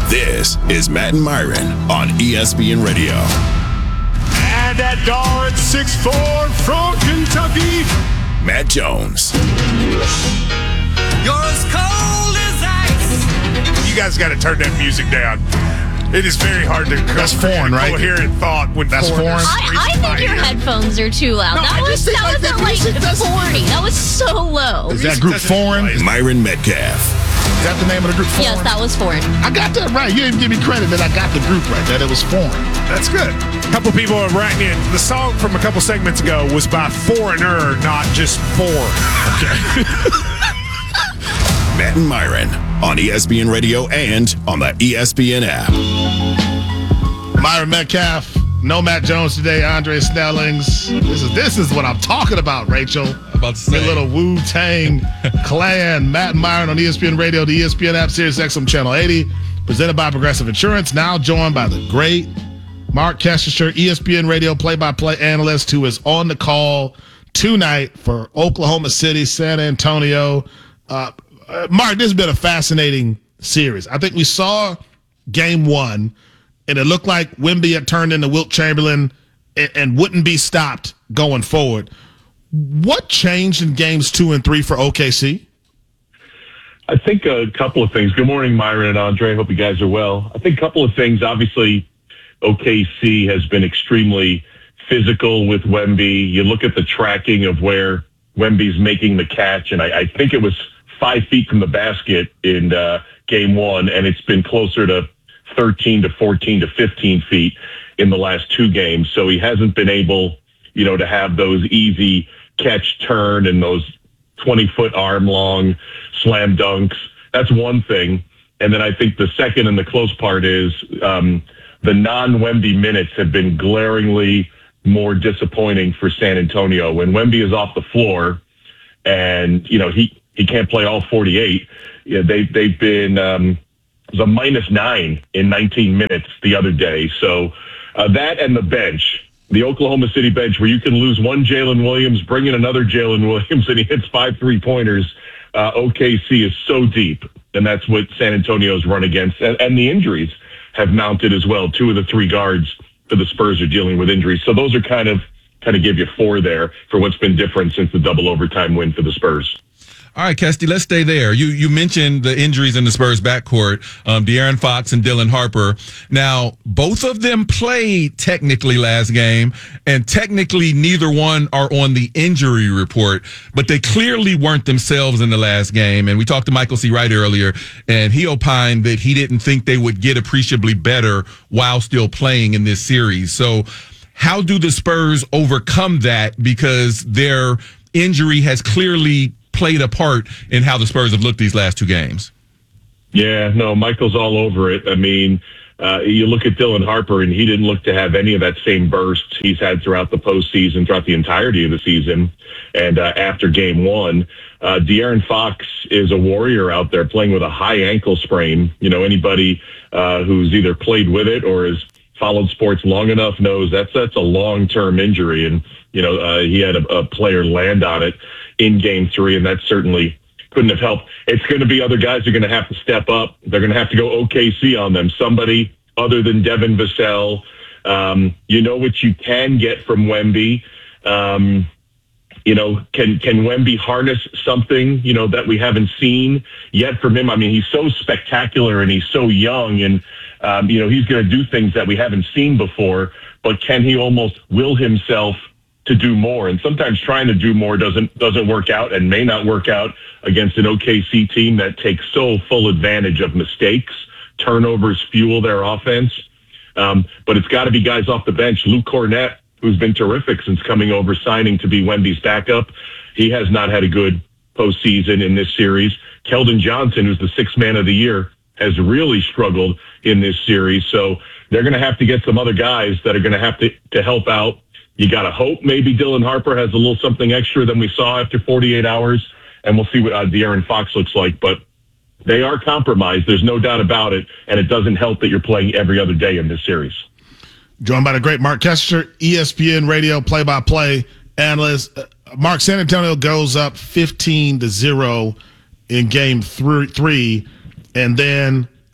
This is Matt and Myron on ESPN Radio. And that dart 6'4" from Kentucky, Matt Jones. You're as cold as ice. You guys got to turn that music down. It is very hard to That's foreign, right? coherent thought when That's foreign. I think your headphones are too loud. No, that was at like 40. That was so low. Is that group foreign? Is Myron Metcalf. that the name of the group? Foreign? Yes, that was foreign. I got that right. You didn't give me credit that I got the group right. That it was foreign. That's good. A couple people are writing in. The song from a couple segments ago was by Foreigner, not just foreign. Okay. Matt and Myron on ESPN Radio and on the ESPN app. Myron Metcalf, no Matt Jones today. Andre Snellings. This is what I'm talking about, Rachel. About to say. A little Wu-Tang Clan. Matt and Myron on ESPN Radio, the ESPN app, Sirius XM Channel 80, presented by Progressive Insurance. Now joined by the great Mark Kesher, ESPN Radio play-by-play analyst, who is on the call tonight for Oklahoma City, San Antonio. Mark, this has been a fascinating series. I think we saw game one, and it looked like Wemby had turned into Wilt Chamberlain and wouldn't be stopped going forward. What changed in games 2 and 3 for OKC? I think a couple of things. Good morning, Myron and Andre. Hope you guys are well. I think a couple of things. Obviously, OKC has been extremely physical with Wemby. You look at the tracking of where Wemby's making the catch, and I think it was 5 feet from the basket in game one, and it's been closer to 13 to 14 to 15 feet in the last 2 games. So he hasn't been able, to have those easy catch turn and those 20-foot arm-long slam dunks. That's one thing. And then I think the second and the close part is the non-Wemby minutes have been glaringly more disappointing for San Antonio. When Wemby is off the floor and, he can't play all 48, they've been it was a -9 in 19 minutes the other day. So that and the bench, the Oklahoma City bench, where you can lose one Jalen Williams, bring in another Jalen Williams, and he hits 5 3-pointers. OKC is so deep, and that's what San Antonio's run against. And the injuries have mounted as well. 2 of the 3 guards for the Spurs are dealing with injuries. So those are kind of give you 4 there for what's been different since the double overtime win for the Spurs. All right, Kesty, let's stay there. You mentioned the injuries in the Spurs backcourt, De'Aaron Fox and Dylan Harper. Now, both of them played technically last game, and technically neither one are on the injury report, but they clearly weren't themselves in the last game. And we talked to Michael C. Wright earlier, and he opined that he didn't think they would get appreciably better while still playing in this series. So how do the Spurs overcome that? Because their injury has clearly played a part in how the Spurs have looked these last 2 games. Yeah, no, Michael's all over it. I mean, you look at Dylan Harper, and he didn't look to have any of that same burst he's had throughout the postseason, throughout the entirety of the season. And after game one, De'Aaron Fox is a warrior out there playing with a high ankle sprain. Anybody who's either played with it or has followed sports long enough knows that's a long-term injury. And, he had a player land on it in game 3, and that certainly couldn't have helped. It's going to be other guys who are going to have to step up. They're going to have to go OKC on them. Somebody other than Devin Vassell. What you can get from Wemby. Can Wemby harness something, that we haven't seen yet from him? I mean, he's so spectacular and he's so young, and, he's going to do things that we haven't seen before, but can he almost will himself to do more? And sometimes trying to do more doesn't work out, and may not work out against an OKC team that takes so full advantage of mistakes. Turnovers fuel their offense. But it's got to be guys off the bench. Luke Cornett, who's been terrific since coming over, signing to be Wemby's backup. He has not had a good postseason in this series. Keldon Johnson, who's the 6th man of the year, has really struggled in this series. So they're going to have to get some other guys that are going to have to help out. You got to hope maybe Dylan Harper has a little something extra than we saw after 48 hours, and we'll see what De'Aaron Fox looks like. But they are compromised. There's no doubt about it, and it doesn't help that you're playing every other day in this series. Joined by the great Mark Kesher, ESPN Radio play-by-play analyst. Mark, San Antonio goes up 15-0 in game 3, and then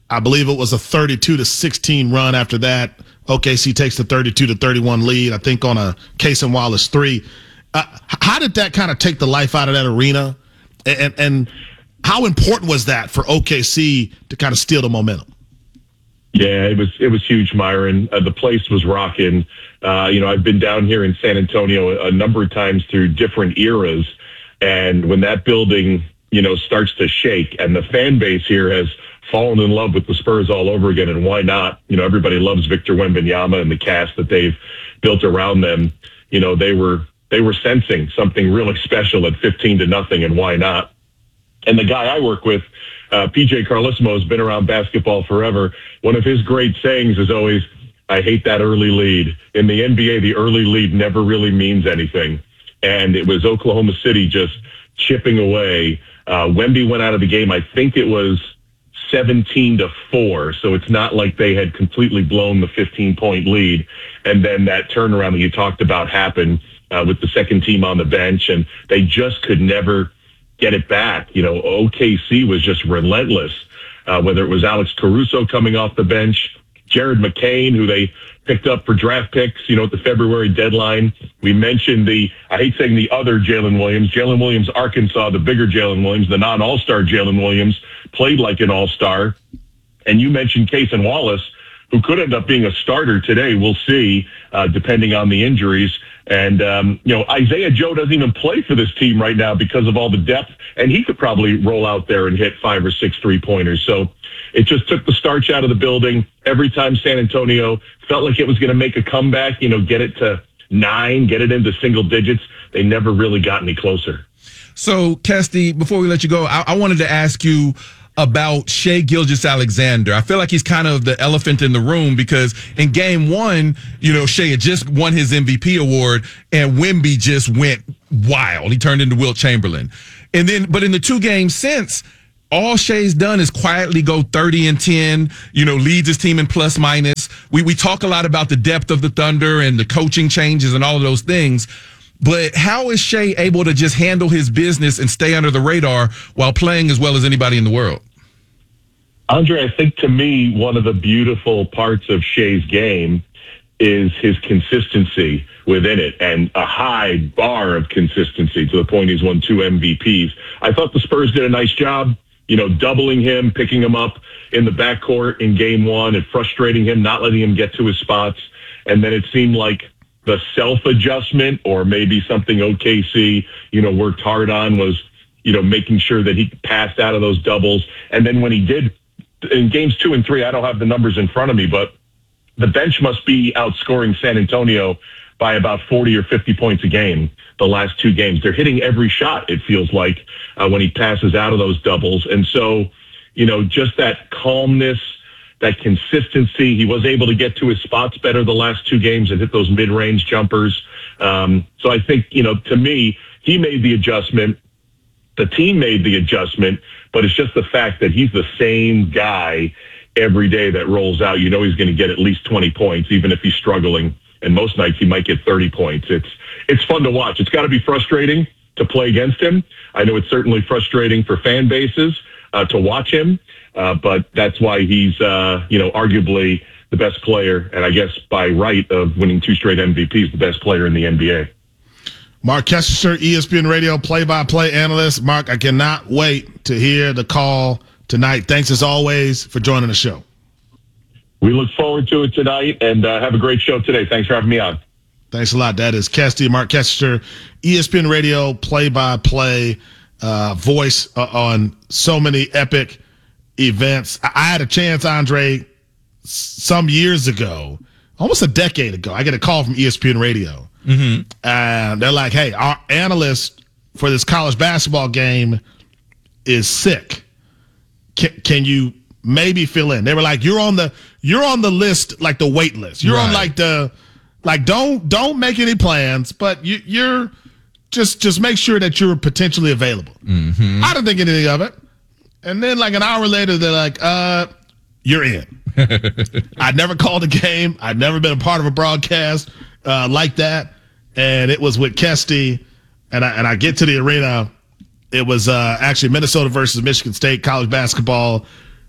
I believe it was a 32-16 run after that. OKC takes the 32-31 lead, I think, on a Case and Wallace 3. How did that kind of take the life out of that arena? And how important was that for OKC to kind of steal the momentum? Yeah, it was huge, Myron. The place was rocking. I've been down here in San Antonio a number of times through different eras, and when that building, starts to shake, and the fan base here has fallen in love with the Spurs all over again, and why not? Everybody loves Victor Wembanyama and the cast that they've built around them. They were sensing something really special at 15-0, and why not? And the guy I work with, PJ Carlesimo, has been around basketball forever. One of his great sayings is always, I hate that early lead. In the NBA, the early lead never really means anything. And it was Oklahoma City just chipping away. Wemby went out of the game, I think it was 17-4. So it's not like they had completely blown the 15-point lead. And then that turnaround that you talked about happened with the second team on the bench, and they just could never get it back. OKC was just relentless, whether it was Alex Caruso coming off the bench, Jared McCain, who they picked up for draft picks, at the February deadline. We mentioned I hate saying the other Jalen Williams, Arkansas, the bigger Jalen Williams, the non-all-star Jalen Williams, played like an all-star. And you mentioned Case and Wallace, who could end up being a starter today. We'll see, depending on the injuries. And, Isaiah Joe doesn't even play for this team right now because of all the depth, and he could probably roll out there and hit 5 or 6 3-pointers. So it just took the starch out of the building. Every time San Antonio felt like it was going to make a comeback, get it to 9, get it into single digits, they never really got any closer. So, Kesty, before we let you go, I wanted to ask you about Shai Gilgeous-Alexander. I feel like he's kind of the elephant in the room because in game 1, Shai had just won his MVP award and Wemby just went wild. He turned into Wilt Chamberlain. But in the 2 games since, all Shai's done is quietly go 30-10, leads his team in plus minus. We talk a lot about the depth of the Thunder and the coaching changes and all of those things. But how is Shai able to just handle his business and stay under the radar while playing as well as anybody in the world? Andre, I think to me, one of the beautiful parts of Shai's game is his consistency within it and a high bar of consistency to the point he's won 2 MVPs. I thought the Spurs did a nice job, doubling him, picking him up in the backcourt in game 1 and frustrating him, not letting him get to his spots. And then it seemed like the self-adjustment or maybe something OKC, worked hard on was, making sure that he passed out of those doubles. And then when he did in games 2 and 3, I don't have the numbers in front of me, but the bench must be outscoring San Antonio by about 40 or 50 points a game the last 2 games. They're hitting every shot, it feels like, when he passes out of those doubles. And so, just that calmness, that consistency. He was able to get to his spots better the last 2 games and hit those mid-range jumpers. So I think, to me, he made the adjustment. The team made the adjustment, but it's just the fact that he's the same guy every day that rolls out. He's going to get at least 20 points, even if he's struggling. And most nights he might get 30 points. It's fun to watch. It's got to be frustrating to play against him. I know it's certainly frustrating for fan bases to watch him. But that's why he's, arguably the best player, and I guess by right of winning 2 straight MVPs, the best player in the NBA. Mark Kestecher, ESPN Radio play-by-play analyst. Mark, I cannot wait to hear the call tonight. Thanks, as always, for joining the show. We look forward to it tonight, and have a great show today. Thanks for having me on. Thanks a lot. That is Kesty, Mark Kestecher, ESPN Radio play-by-play voice on so many epic events. I had a chance, Andre, some years ago, almost a decade ago. I get a call from ESPN Radio. Mm-hmm. And they're like, hey, our analyst for this college basketball game is sick. Can you maybe fill in? They were like, you're on the list, like the wait list. You're on don't make any plans, but you're just make sure that you're potentially available. Mm-hmm. I didn't think anything of it. And then like an hour later, they're like, you're in. I'd never called a game. I'd never been a part of a broadcast like that. And it was with Kesty. And I get to the arena. It was actually Minnesota versus Michigan State college basketball.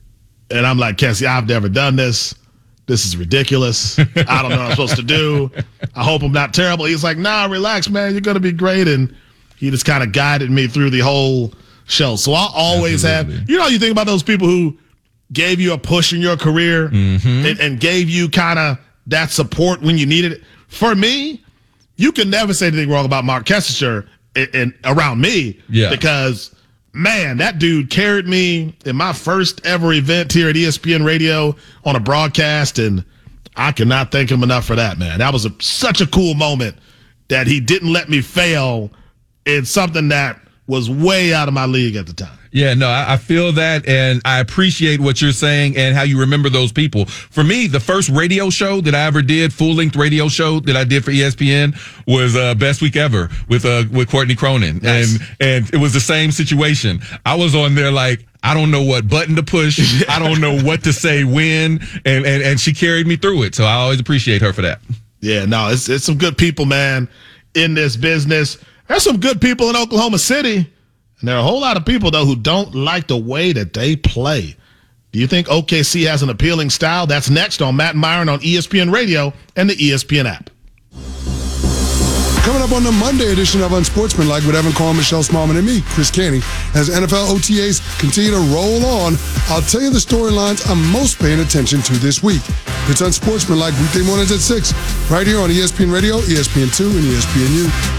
And I'm like, Cassie, I've never done this. This is ridiculous. I don't know what I'm supposed to do. I hope I'm not terrible. He's like, nah, relax, man. You're going to be great. And he just kind of guided me through the whole show. So I'll always have, you think about those people who gave you a push in your career and gave you kind of that support when you needed it. For me, you can never say anything wrong about Mark Kestecher and around me because, man, that dude carried me in my first ever event here at ESPN Radio on a broadcast, and I cannot thank him enough for that, man. That was such a cool moment that he didn't let me fail in something that was way out of my league at the time. Yeah, no, I feel that, and I appreciate what you're saying and how you remember those people. For me, the first radio show that I ever did, full-length radio show that I did for ESPN was Best Week Ever with Courtney Cronin. Nice. And it was the same situation. I was on there like, I don't know what button to push. I don't know what to say when, and she carried me through it. So I always appreciate her for that. Yeah, no, it's some good people, man, in this business. There's some good people in Oklahoma City. And there are a whole lot of people, though, who don't like the way that they play. Do you think OKC has an appealing style? That's next on Matt and Myron on ESPN Radio and the ESPN app. Coming up on the Monday edition of Unsportsmanlike with Evan Cohen, Michelle Smallman, and me, Chris Caney, as NFL OTAs continue to roll on, I'll tell you the storylines I'm most paying attention to this week. It's Unsportsmanlike weekday mornings at 6, right here on ESPN Radio, ESPN2, and ESPNU.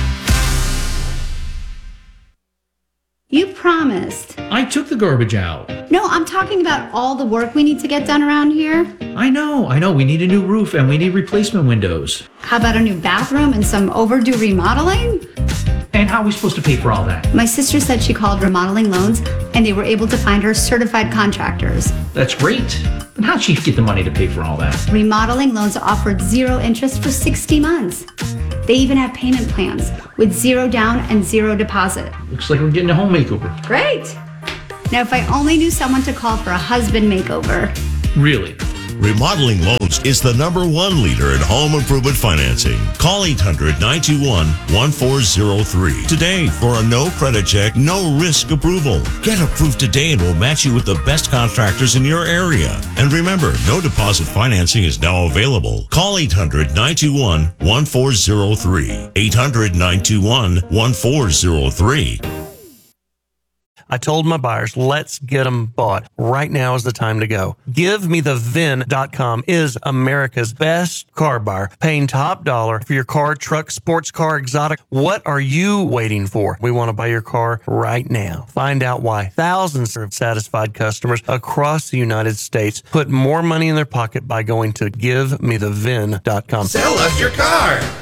You promised. I took the garbage out. No, I'm talking about all the work we need to get done around here. I know. We need a new roof and we need replacement windows. How about a new bathroom and some overdue remodeling? And how are we supposed to pay for all that? My sister said she called Remodeling Loans and they were able to find her certified contractors. That's great. But how'd she get the money to pay for all that? Remodeling Loans offered 0 interest for 60 months. They even have payment plans with 0 down and 0 deposit. Looks like we're getting a home makeover. Great. Now, if I only knew someone to call for a husband makeover. Really? Remodeling Loans is the #1 leader in home improvement financing. Call 800-921-1403 today for a no credit check, no risk approval. Get approved today and we'll match you with the best contractors in your area. And remember, no deposit financing is now available. Call 800-921-1403. 800-921-1403. I told my buyers, let's get them bought. Right now is the time to go. GiveMeTheVin.com is America's best car buyer, paying top dollar for your car, truck, sports car, exotic. What are you waiting for? We want to buy your car right now. Find out why thousands of satisfied customers across the United States put more money in their pocket by going to GiveMeTheVin.com. Sell us your car.